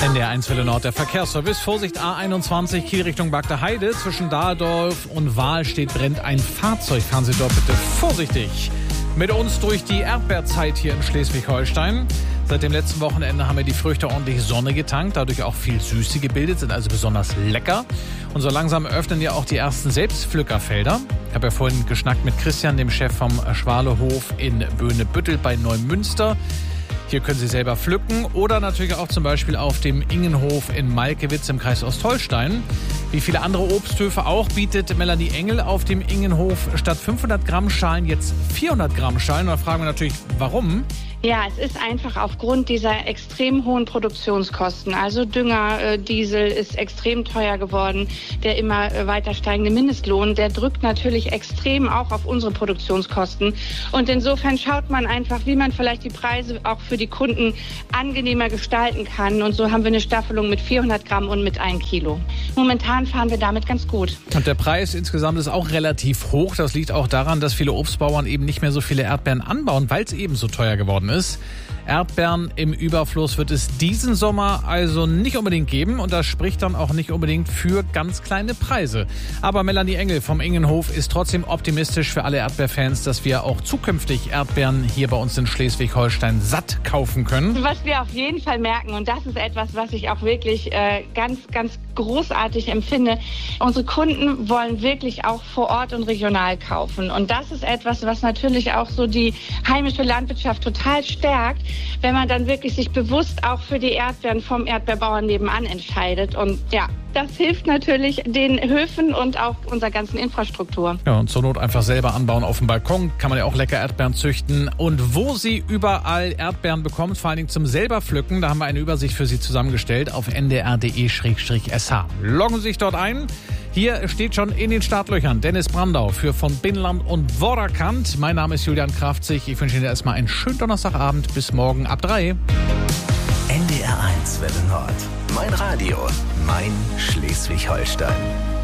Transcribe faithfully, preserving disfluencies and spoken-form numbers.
N D R eins Welle Nord, der Verkehrsservice. Vorsicht A einundzwanzig, Kiel Richtung Bagda-Heide. Zwischen Dahldorf und Wahl steht brennt ein Fahrzeug. Fahren Sie dort bitte vorsichtig. Mit uns durch die Erdbeerzeit hier in Schleswig-Holstein. Seit dem letzten Wochenende haben wir die Früchte ordentlich Sonne getankt, dadurch auch viel Süße gebildet, sind also besonders lecker. Und so langsam öffnen ja auch die ersten Selbstpflückerfelder. Ich habe ja vorhin geschnackt mit Christian, dem Chef vom Schwalehof in Böhne-Büttel bei Neumünster. Hier können Sie selber pflücken oder natürlich auch zum Beispiel auf dem Ingenhof in Malkewitz im Kreis Ostholstein. Wie viele andere Obsthöfe auch bietet Melanie Engel auf dem Ingenhof statt fünfhundert Gramm Schalen jetzt vierhundert Gramm Schalen. Da fragen wir natürlich, warum? Ja, es ist einfach aufgrund dieser extrem hohen Produktionskosten. Also Dünger, äh, Diesel ist extrem teuer geworden. Der immer äh, weiter steigende Mindestlohn, der drückt natürlich extrem auch auf unsere Produktionskosten. Und insofern schaut man einfach, wie man vielleicht die Preise auch für die Kunden angenehmer gestalten kann. Und so haben wir eine Staffelung mit vierhundert Gramm und mit ein Kilo. Momentan fahren wir damit ganz gut. Und der Preis insgesamt ist auch relativ hoch. Das liegt auch daran, dass viele Obstbauern eben nicht mehr so viele Erdbeeren anbauen, weil es eben so teuer geworden ist. Erdbeeren im Überfluss wird es diesen Sommer also nicht unbedingt geben und das spricht dann auch nicht unbedingt für ganz kleine Preise. Aber Melanie Engel vom Ingenhof ist trotzdem optimistisch für alle Erdbeerfans, dass wir auch zukünftig Erdbeeren hier bei uns in Schleswig-Holstein satt kaufen können. Was wir auf jeden Fall merken, und das ist etwas, was ich auch wirklich äh, ganz, ganz großartig empfinde, unsere Kunden wollen wirklich auch vor Ort und regional kaufen. Und das ist etwas, was natürlich auch so die heimische Landwirtschaft total stärkt, wenn man dann wirklich sich bewusst auch für die Erdbeeren vom Erdbeerbauern nebenan entscheidet. Und ja, das hilft natürlich den Höfen und auch unserer ganzen Infrastruktur. Ja, und zur Not einfach selber anbauen auf dem Balkon. Kann man ja auch lecker Erdbeeren züchten. Und wo Sie überall Erdbeeren bekommt, vor allen Dingen zum selber pflücken, da haben wir eine Übersicht für Sie zusammengestellt auf n d r punkt d e slash s h. Loggen Sie sich dort ein. Hier steht schon in den Startlöchern Dennis Brandau für von Binnland und Vorderkant. Mein Name ist Julian Kraftzig. Ich wünsche Ihnen erstmal einen schönen Donnerstagabend. Bis morgen ab drei. N D R eins Welle Nord. Mein Radio. Mein Schleswig-Holstein.